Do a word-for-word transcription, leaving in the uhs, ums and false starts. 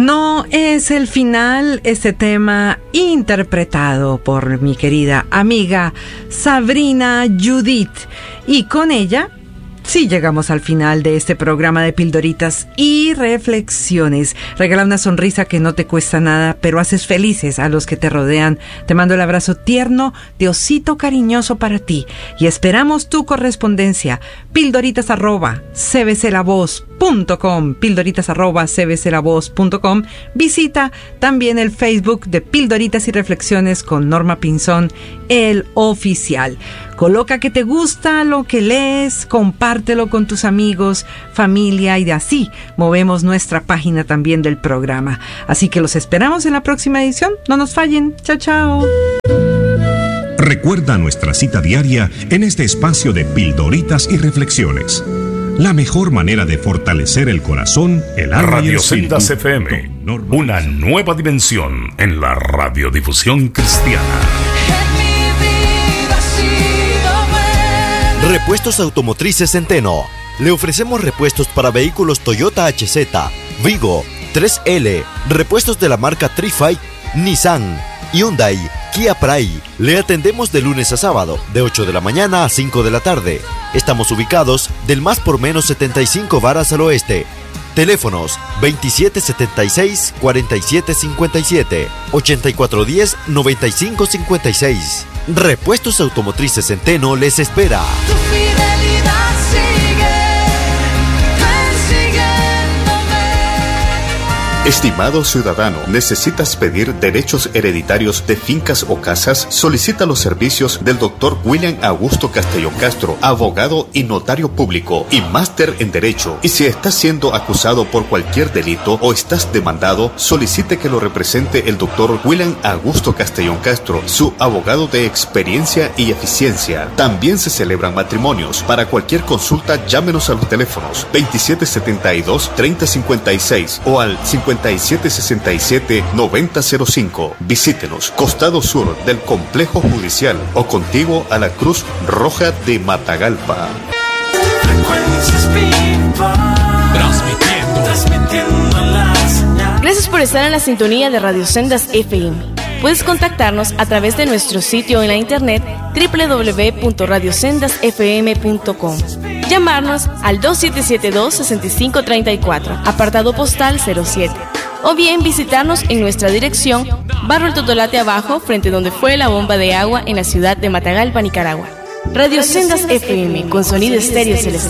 No es el final, este tema interpretado por mi querida amiga Sabrina Judith. Y con ella, sí llegamos al final de este programa de Pildoritas y Reflexiones. Regala una sonrisa que no te cuesta nada, pero haces felices a los que te rodean. Te mando el abrazo tierno de osito cariñoso para ti. Y esperamos tu correspondencia. Pildoritas arroba c b c la voz punto com, pildoritas arroba c b c la voz punto com. Visita también el Facebook de Pildoritas y Reflexiones con Norma Pinzón, el oficial. Coloca que te gusta lo que lees, compártelo con tus amigos, familia, y de así movemos nuestra página también del programa. Así que los esperamos en la próxima edición. No nos fallen. Chao, chao. Recuerda nuestra cita diaria en este espacio de Pildoritas y Reflexiones. La mejor manera de fortalecer el corazón, el alma y el espíritu. Radio Sendas F M, una nueva dimensión en la radiodifusión cristiana. Repuestos Automotrices Centeno. Le ofrecemos repuestos para vehículos Toyota H Z, Vigo, tres L, repuestos de la marca Trifight, Nissan, Hyundai, Kia Pride. Le atendemos de lunes a sábado, de ocho de la mañana a cinco de la tarde. Estamos ubicados del Más por Menos setenta y cinco varas al oeste. Teléfonos veintisiete setenta y seis, cuarenta y siete cincuenta y siete, ochenta y cuatro diez, noventa y cinco cincuenta y seis. Repuestos Automotrices Centeno les espera. Tu fidelidad sigue persiguiéndome. Estimado ciudadano, ¿necesitas pedir derechos hereditarios de fincas o casas? Solicita los servicios del doctor William Augusto Castellón Castro, abogado y notario público y máster en Derecho. Y si estás siendo acusado por cualquier delito o estás demandado, solicite que lo represente el doctor William Augusto Castellón Castro, su abogado de experiencia y eficiencia. También se celebran matrimonios. Para cualquier consulta, llámenos a los teléfonos veintisiete setenta y dos, treinta cincuenta y seis o al cincuenta y siete sesenta y siete, noventa cero cinco. Visítenos, costado sur del complejo judicial o contiguo a la Cruz Roja de Matagalpa. Gracias por estar en la sintonía de Radio Sendas F M. Puedes contactarnos a través de nuestro sitio en la internet doble u doble u doble u punto radio sendas f m punto com. Llamarnos al dos siete siete dos, seis cinco tres cuatro, apartado postal cero siete. O bien visitarnos en nuestra dirección, Barrio El Totolate Abajo, frente donde fue la bomba de agua en la ciudad de Matagalpa, Nicaragua. Radio Sendas F M, con sonido estéreo celestial.